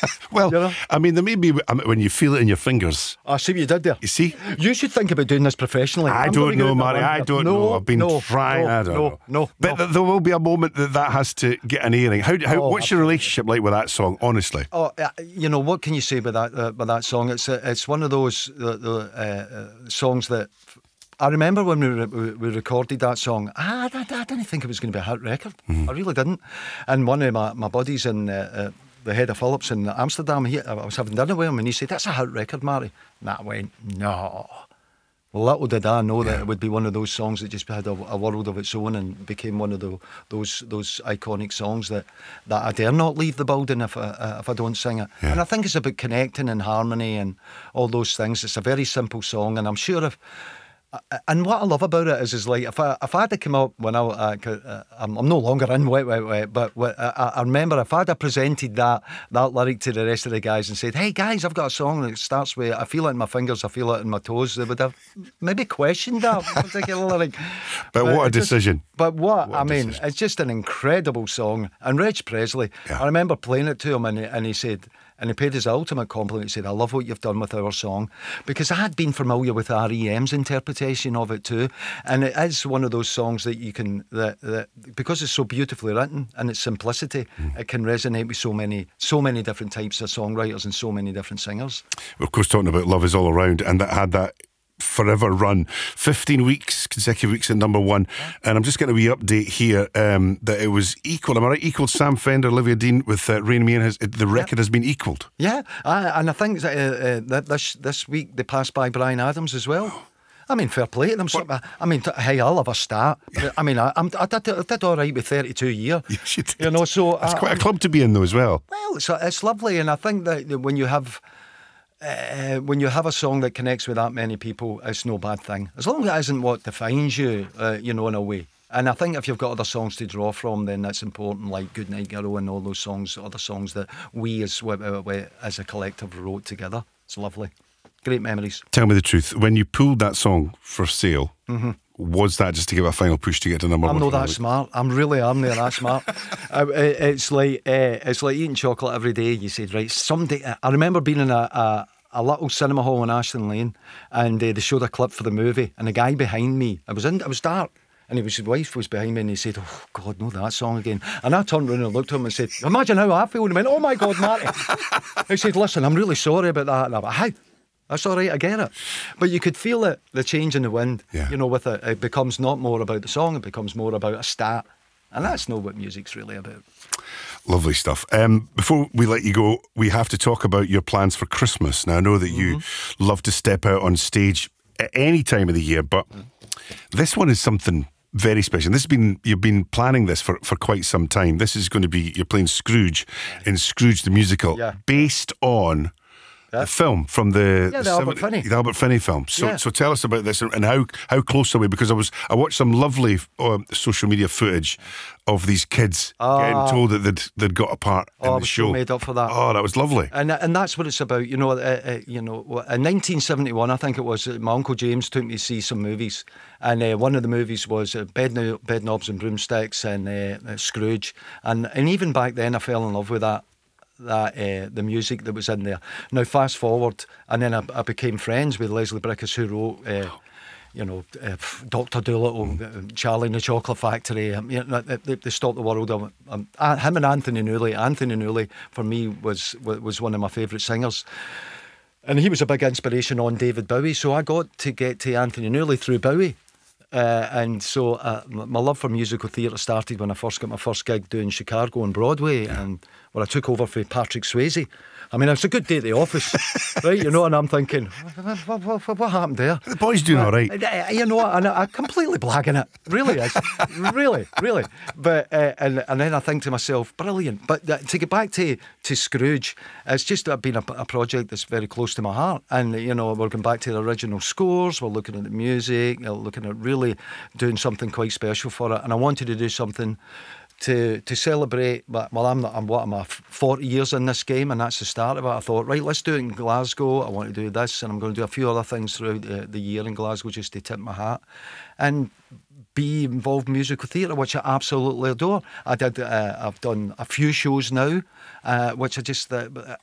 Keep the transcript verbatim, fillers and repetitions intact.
Well, You know? I mean, there may be, I mean, when you feel it in your fingers. I see what you did there. You see? You should think about doing this professionally. I I'm don't gonna go know, out that Murray. one. I don't no, know. I've been no, trying. No, I don't no, know. No, But no. th- there will be a moment that that has to get an airing. How, how Oh, what's your relationship like with that song, honestly? Oh, uh, you know, what can you say about that uh, about that song? It's uh, it's one of those uh, the, uh, uh, songs that I remember when we, re- we recorded that song. I, I, I didn't think it was going to be a hit record. Mm-hmm. I really didn't. And one of my, my buddies in uh, uh, the head of Phillips in Amsterdam, he, I was having dinner with him, and he said, "That's a hit record, Mary." And I went, "No." Well, little did I know that it would be one of those songs that just had a, a world of its own and became one of the, those those iconic songs that, that I dare not leave the building if I, uh, if I don't sing it. Yeah. And I think it's about connecting and harmony and all those things. It's a very simple song, and I'm sure if. And what I love about it is, is like if I if I had to come up when I uh, uh, I'm, I'm no longer in Wet Wet Wet, but what, I, I remember if I'd have presented that that lyric to the rest of the guys and said, "Hey guys, I've got a song that starts with I feel it in my fingers, I feel it in my toes," they would have maybe questioned that particular lyric. But, what a it just- decision. But what, What a I mean, decision. it's just an incredible song. And Reg Presley, Yeah. I remember playing it to him, and he, and he said. And he paid his ultimate compliment. He said, "I love what you've done with our song," because I had been familiar with R E M's interpretation of it too, and it is one of those songs that you can that, that because it's so beautifully written and its simplicity, Mm. it can resonate with so many so many different types of songwriters and so many different singers. Of course, talking about Love Is All Around, and that had that forever run, fifteen weeks, consecutive weeks at number one. And I'm just getting a wee update here um, that it was equal. Am I right? Equaled Sam Fender, Olivia Dean with uh, Rain Me In. Has, the record has been equalled. Yeah, I, and I think that, uh, uh, that this this week they passed by Bryan Adams as well. I mean, fair play to them. So, I mean, t- hey, I love a start. I mean, I, I'm, I, did, I did all right with thirty-two year. Yes, you did. You know, so It's I- quite a club to be in, though, as well. Well, it's, it's lovely, and I think that when you have uh, when you have a song that connects with that many people, it's no bad thing, as long as it isn't what defines you, uh, you know, in a way. And I think if you've got other songs to draw from, then that's important, like Goodnight Girl and all those songs, other songs that we as we, we, as a collective wrote together. It's lovely, great memories. Tell me the truth. When you pulled that song for sale, was that just to give it a final push to get to number I'm one? not for the that week? smart. I'm really am there that smart. uh, it- it's like uh, it's like eating chocolate every day. You said, right, someday. I remember being in a, a, a little cinema hall in Ashton Lane, and uh, they showed a clip for the movie, and the guy behind me, I was in, it was dark. And he was, his wife was behind me, and he said, "Oh God, no, that song again." And I turned around and looked at him and said, "Imagine how I feel." And he went, "Oh my God, Marty." He said, "Listen, I'm really sorry about that." And I went, "How? That's all right, I get it." But you could feel it, the change in the wind. Yeah. You know, with it, it becomes not more about the song; it becomes more about a start, and that's not what music's really about. Lovely stuff. Um, before we let you go, we have to talk about your plans for Christmas. Now, I know that you love to step out on stage at any time of the year, but this one is something very special. This has been you've been planning this for, for quite some time. This is going to be you're playing Scrooge in Scrooge the musical, Yeah. based on Yeah. a film from the Yeah, the Albert seventy Finney. the Albert Finney film. So Yeah. so tell us about this and, and how how close are we? Because I was I watched some lovely uh, social media footage of these kids getting told that they'd they'd got a part Oh, in I the was show. so made up for that. Oh, that was lovely. And and that's what it's about, you know. Uh, uh, you know, in nineteen seventy-one, I think it was, uh, my uncle James took me to see some movies, and uh, one of the movies was uh, Bed, no- Bed Knobs and Broomsticks and uh, uh, Scrooge, and and even back then I fell in love with that. That uh, the music that was in there. Now fast forward, and then I, I became friends with Leslie Bricusse, who wrote, uh, you know, uh, Doctor Dolittle, uh, Charlie and the Chocolate Factory. Um, you know, they, they stopped the world. Um, um, uh, him and Anthony Newley. Anthony Newley for me was was one of my favourite singers. And he was a big inspiration on David Bowie, so I got to get to Anthony Newley through Bowie. Uh, and so uh, m- my love for musical theatre started when I first got my first gig doing Chicago on Broadway, and when I took over for Patrick Swayze. I mean, it's a good day at the office, right? You know, and I'm thinking, what, what, what, what happened there? The boy's doing all right. Uh, You know, and I, I'm completely blagging it. Really is. really, really. But uh, and and then I think to myself, brilliant. But uh, to get back to, to Scrooge, it's just uh, been a, a project that's very close to my heart. And, you know, we're going back to the original scores, we're looking at the music, you know, looking at really doing something quite special for it. And I wanted to do something to to celebrate. But well, I'm not, I'm what am I forty years in this game, and that's the start of it. I thought, right, let's do it in Glasgow. I want to do this, and I'm going to do a few other things throughout the, the year in Glasgow just to tip my hat and be involved in musical theatre, which I absolutely adore. I did. Uh, I've done a few shows now, uh, which I just uh,